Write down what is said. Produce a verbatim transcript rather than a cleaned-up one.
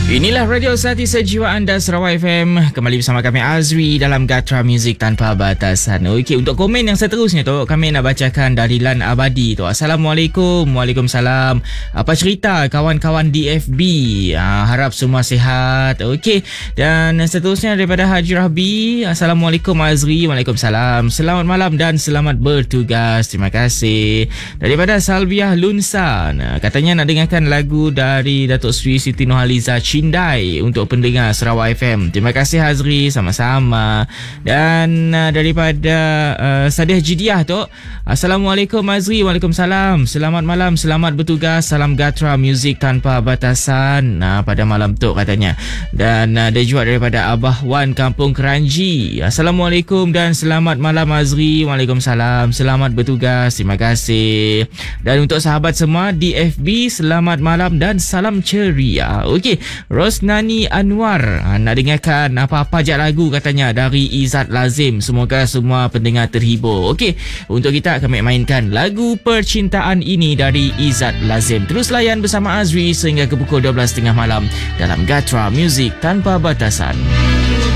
Inilah Radio Sati Sejiwa Anda Sarawak F M. Kembali bersama kami Azri dalam Gatra Muzik Tanpa Batasan. Okey, untuk komen yang seterusnya tu, kami nak bacakan dari Lan Abadi tu. Assalamualaikum. Waalaikumsalam. Apa cerita kawan-kawan D F B? Ha, harap semua sihat. Okey. Dan seterusnya daripada Haji Rahbi. Assalamualaikum Azri. Waalaikumsalam. Selamat malam dan selamat bertugas. Terima kasih. Daripada Salviah Lunsan. Katanya nak dengarkan lagu dari Datuk Seri Siti Nurhaliza Cindai untuk pendengar Sarawak F M. Terima kasih Hazri, sama-sama. Dan uh, daripada uh, Sadiah Jidiah tu, Assalamualaikum Hazri. Waalaikumsalam. Selamat malam, selamat bertugas. Salam Gatra Muzik Tanpa Batasan. Nah, pada malam tu katanya. Dan uh, ada juga daripada Abah Wan Kampung Keranji. Assalamualaikum dan selamat malam Hazri. Waalaikumsalam. Selamat bertugas. Terima kasih. Dan untuk sahabat semua D F B, selamat malam dan salam ceria. Okey. Rosnani Anwar ha, nak dengarkan apa-apa je lagu katanya dari Izzat Lazim. Semoga semua pendengar terhibur. Okey, untuk kita kami mainkan lagu Percintaan Ini dari Izzat Lazim. Terus layan bersama Azri sehingga ke pukul dua belas tiga puluh malam dalam Gatra Muzik Tanpa Batasan.